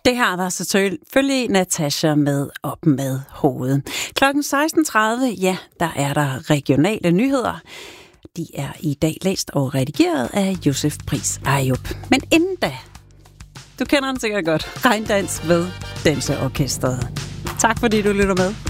Det her var selvfølgelig Natasha med Op med hovedet. Klokken 16.30, ja, der er der regionale nyheder. De er i dag læst og redigeret af Josef Pris Ayub. Men inden da, du kender den sikkert godt, Regndans ved Danseorkestret. Tak fordi du lytter med.